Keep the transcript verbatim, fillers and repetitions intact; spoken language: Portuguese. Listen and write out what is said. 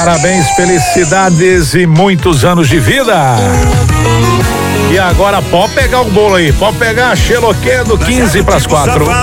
Parabéns, felicidades e muitos anos de vida. E agora pode pegar o bolo aí, pode pegar a Xeloquedo quinze para as quatro.